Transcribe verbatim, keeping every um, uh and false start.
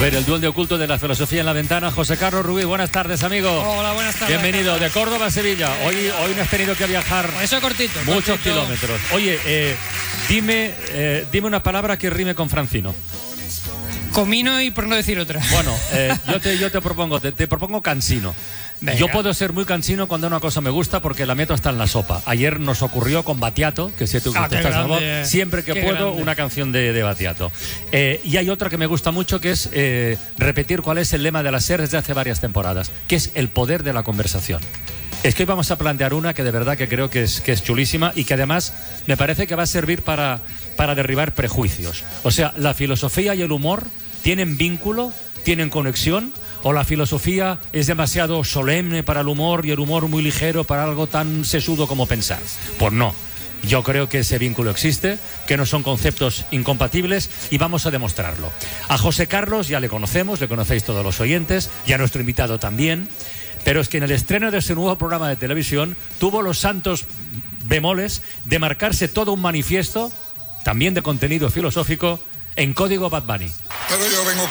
ver, el duel de oculto de la filosofía en la ventana. José Carlos Rubí, buenas tardes, amigo. Hola, buenas tardes. Bienvenido de Córdoba a Sevilla. Hoy, hoy no has tenido que viajar Eso cortito. muchos cortito. kilómetros. Oye, eh, dime, eh, dime una palabra que rime con Francino. Comino y por no decir otra. Bueno, eh, yo, te, yo te propongo, te, te propongo cansino. Venga. Yo puedo ser muy cansino cuando una cosa me gusta porque la meto hasta en la sopa. Ayer nos ocurrió con Battiato, que si tú Ah, te qué estás a grande, favor, siempre que qué puedo, grande. una canción de, de Battiato. Eh, y hay otra que me gusta mucho, que es eh, repetir cuál es el lema de la SER desde hace varias temporadas, que es el poder de la conversación. Es que hoy vamos a plantear una que de verdad que creo que es, que es chulísima y que además me parece que va a servir para, para derribar prejuicios. O sea, la filosofía y el humor tienen vínculo, tienen conexión, o la filosofía es demasiado solemne para el humor y el humor muy ligero para algo tan sesudo como pensar. Pues no. Yo creo que ese vínculo existe, que no son conceptos incompatibles y vamos a demostrarlo. A José Carlos ya le conocemos, le conocéis todos los oyentes, y a nuestro invitado también, pero es que en el estreno de ese nuevo programa de televisión tuvo los santos bemoles de marcarse todo un manifiesto, también de contenido filosófico, en código Bad Bunny. Pero yo vengo